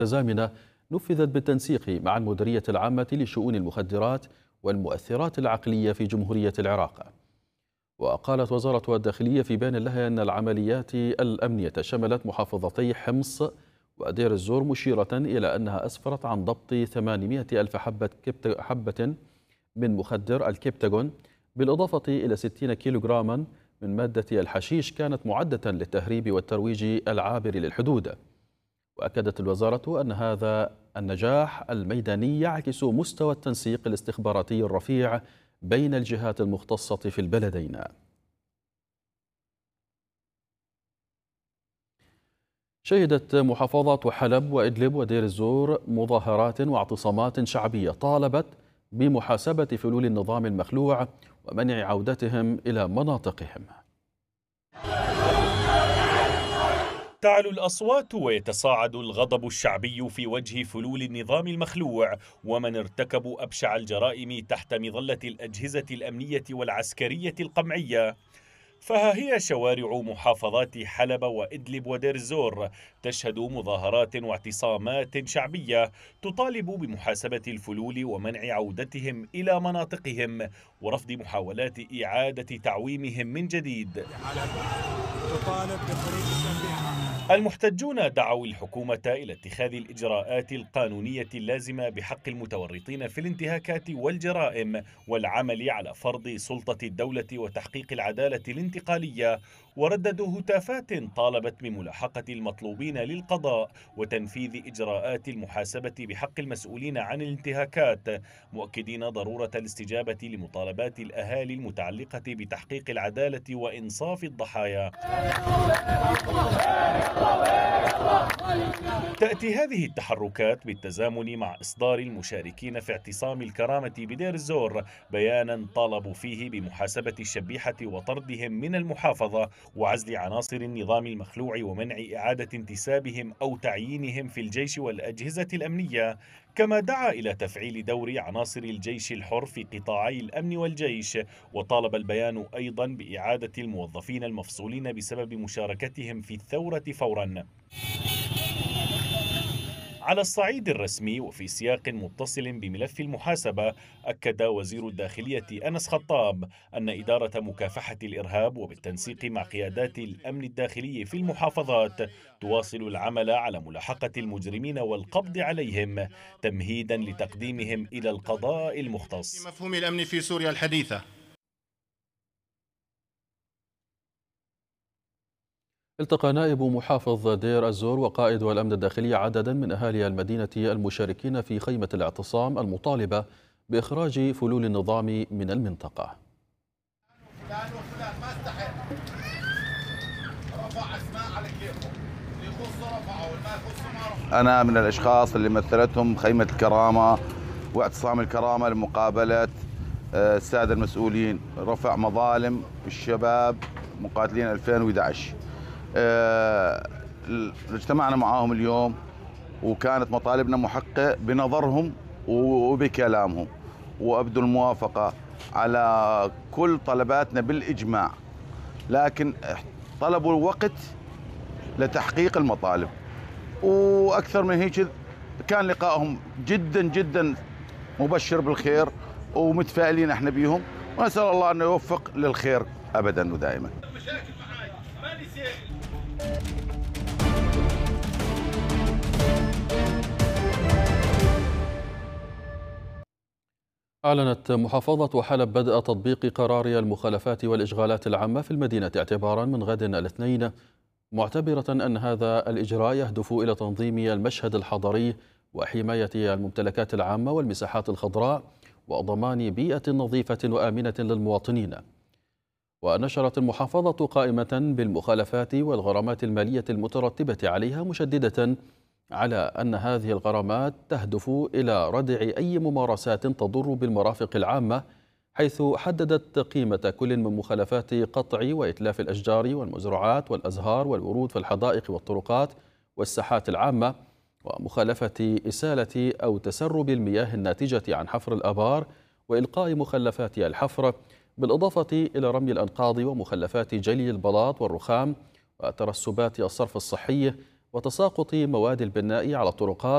متزامنة نفذت بالتنسيق مع المديرية العامة لشؤون المخدرات والمؤثرات العقلية في جمهورية العراق. وقالت وزارة الداخلية في بيان لها أن العمليات الأمنية شملت محافظتي حمص ودير الزور، مشيرة إلى أنها أسفرت عن ضبط 800 ألف حبة من مخدر الكبتاغون، بالإضافة إلى 60 كيلوغراما من مادة الحشيش كانت معدة للتهريب والترويج العابر للحدود. وأكدت الوزارة أن هذا النجاح الميداني يعكس مستوى التنسيق الاستخباراتي الرفيع بين الجهات المختصة في البلدين. شهدت محافظات حلب وإدلب ودير الزور مظاهرات واعتصامات شعبية طالبت بمحاسبة فلول النظام المخلوع ومنع عودتهم إلى مناطقهم. تعلو الأصوات ويتصاعد الغضب الشعبي في وجه فلول النظام المخلوع ومن ارتكبوا أبشع الجرائم تحت مظلة الأجهزة الأمنية والعسكرية القمعية. فها هي شوارع محافظات حلب وإدلب ودير الزور تشهد مظاهرات واعتصامات شعبية تطالب بمحاسبة الفلول ومنع عودتهم إلى مناطقهم ورفض محاولات إعادة تعويمهم من جديد. المحتجون دعوا الحكومة إلى اتخاذ الإجراءات القانونية اللازمة بحق المتورطين في الانتهاكات والجرائم والعمل على فرض سلطة الدولة وتحقيق العدالة الانتقالية، ورددوا هتافات طالبت بملاحقة المطلوبين للقضاء وتنفيذ إجراءات المحاسبة بحق المسؤولين عن الانتهاكات، مؤكدين ضرورة الاستجابة لمطالبات الأهالي المتعلقة بتحقيق العدالة وإنصاف الضحايا. تأتي هذه التحركات بالتزامن مع إصدار المشاركين في اعتصام الكرامة بدير الزور بيانا طالبوا فيه بمحاسبة الشبيحة وطردهم من المحافظة وعزل عناصر النظام المخلوع ومنع إعادة انتسابهم أو تعيينهم في الجيش والأجهزة الأمنية، كما دعا إلى تفعيل دور عناصر الجيش الحر في قطاعي الأمن والجيش. وطالب البيان أيضا بإعادة الموظفين المفصولين بسبب مشاركتهم في الثورة فورا. على الصعيد الرسمي وفي سياق متصل بملف المحاسبة، أكد وزير الداخلية أنس خطاب أن إدارة مكافحة الإرهاب وبالتنسيق مع قيادات الأمن الداخلي في المحافظات تواصل العمل على ملاحقة المجرمين والقبض عليهم تمهيدا لتقديمهم إلى القضاء المختص. مفهوم الأمن في سوريا الحديثة. التقى نائب محافظ دير الزور وقائد الأمن الداخلي عددا من أهالي المدينة المشاركين في خيمة الاعتصام المطالبة بإخراج فلول النظام من المنطقة. أنا من الأشخاص اللي مثلتهم خيمة الكرامة واعتصام الكرامة لمقابلة السادة المسؤولين، رفع مظالم الشباب مقاتلين 2011. اجتمعنا معاهم اليوم وكانت مطالبنا محققة بنظرهم وبكلامهم، وأبدوا الموافقة على كل طلباتنا بالإجماع، لكن طلبوا وقت لتحقيق المطالب. وأكثر من هيك كان لقائهم جدا جدا مبشر بالخير ومتفائلين احنا بيهم، ونسأل الله أن يوفق للخير أبدا ودائما. أعلنت محافظة حلب بدء تطبيق قرار المخالفات والإشغالات العامة في المدينة اعتبارا من غد الاثنين، معتبرة أن هذا الإجراء يهدف إلى تنظيم المشهد الحضري وحماية الممتلكات العامة والمساحات الخضراء وضمان بيئة نظيفة وآمنة للمواطنين. ونشرت المحافظة قائمة بالمخالفات والغرامات المالية المترتبة عليها، مشددة على أن هذه الغرامات تهدف إلى ردع أي ممارسات تضر بالمرافق العامة، حيث حددت قيمة كل من مخالفات قطع وإتلاف الأشجار والمزروعات والأزهار والورود في الحدائق والطرقات والساحات العامة، ومخالفة إسالة أو تسرب المياه الناتجة عن حفر الآبار وإلقاء مخلفات الحفر، بالإضافة إلى رمي الأنقاض ومخلفات جلي البلاط والرخام وترسبات الصرف الصحي وتساقط مواد البناء على الطرقات